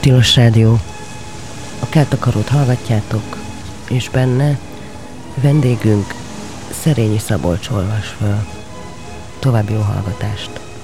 Tilos Rádió. A Keltakarót hallgatjátok, és benne vendégünk Szerényi Szabolcs olvas föl. További jó hallgatást!